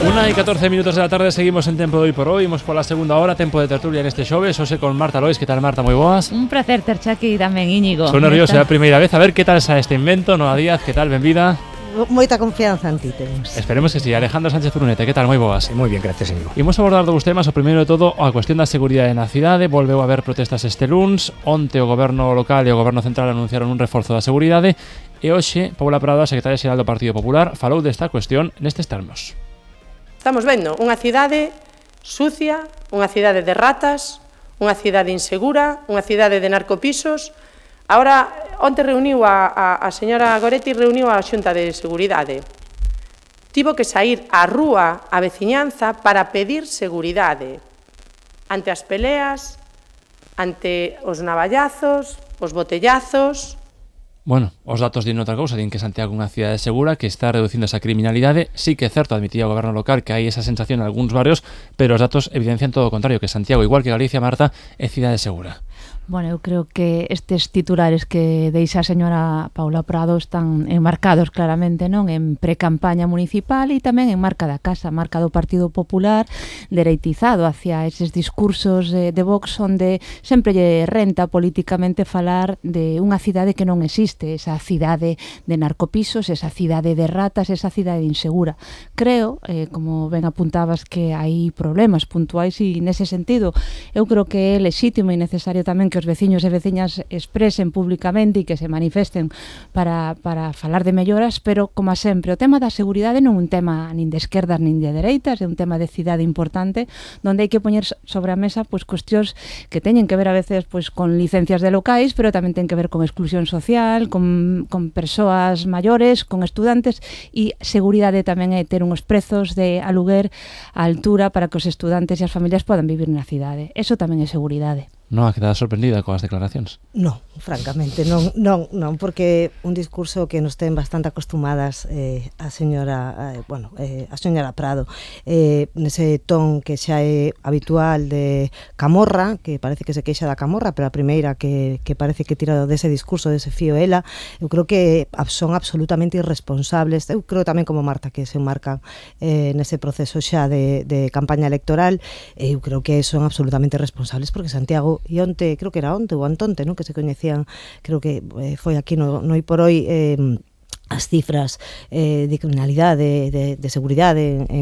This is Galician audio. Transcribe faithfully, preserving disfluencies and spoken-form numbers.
Una y catorce minutos de la tarde, seguimos en Tempo de Hoy por Hoy. Imos pola segunda hora, tempo de tertulia neste xoves. Hoxe con Marta Lois. Que tal, Marta? Moi boas. Un placer terche aquí tamén, Íñigo. Son nervioso, é a primeira vez. A ver que tal xa este invento. Noa Díaz, que tal? Benvida. Moita confianza en ti temos. Esperemos que sí. Alejandro Sánchez Urunete, que tal? Moi boas. Sí, moi bien, gracias, Íñigo. Imos abordar dous temas. O primeiro de todo, a cuestión da seguridade na cidade. Volveu a haber protestas este luns. Onte o goberno local e o goberno central anunciaron un reforzo da seguridade. E hoxe, Paula Prado, a secretaria xeral do Partido Popular, falou desta cuestión nestes termos. Estamos vendo unha cidade sucia, unha cidade de ratas, unha cidade insegura, unha cidade de narcopisos. Ahora, onte reuniu a, a, a señora Goretti, reuniu a Xunta de Seguridade. Tivo que sair á rúa, a veciñanza, para pedir seguridade ante as peleas, ante os navallazos, os botellazos. Bueno, os datos din outra cousa, din que Santiago é unha cidade segura, que está reducindo esa criminalidade. Sí que é certo, admitía o goberno local, que hai esa sensación en algúns barrios, pero os datos evidencian todo o contrario, que Santiago, igual que Galicia, Marta, é cidade segura. Bueno, eu creo que estes titulares que deixa a señora Paula Prado están enmarcados claramente, non, en pre-campaña municipal e tamén en marca da casa, marca do Partido Popular, dereitizado hacia eses discursos de, de Vox onde sempre lle renta políticamente falar de unha cidade que non existe, esa cidade de narcopisos, esa cidade de ratas, esa cidade insegura. Creo, eh, como ben apuntabas, que hai problemas puntuais e nese sentido eu creo que é lexítimo e necesario tamén que os veciños e veciñas expresen públicamente e que se manifesten para, para falar de melloras, pero, como sempre, o tema da seguridade non é un tema nin de esquerdas nin de dereitas, é un tema de cidade importante, donde hai que poñer sobre a mesa pois cuestións que teñen que ver a veces pois con licencias de locais, pero tamén ten que ver con exclusión social, con, con persoas maiores, con estudantes, e seguridade tamén é ter uns prezos de aluguer á altura para que os estudantes e as familias podan vivir na cidade. Eso tamén é seguridade. Non, a quedada sorprendida coas declaracións? Non, francamente, non, non, non, porque un discurso que nos ten bastante acostumadas eh, a señora, eh, bueno, eh, a señora Prado, eh, nese ton que xa é habitual de camorra, que parece que se queixa da camorra, pero a primeira que, que parece que tira dese discurso, dese fío ela, eu creo que son absolutamente irresponsables. Eu creo tamén como Marta que se marcan eh, nese proceso xa de, de campaña electoral. Eu creo que son absolutamente responsables porque Santiago, e onte, creo que era onte ou antonte, non? Que se coñecían, creo que eh, foi aquí no, no Hoy por Hoy, eh, as cifras eh, de criminalidade, de, de seguridade en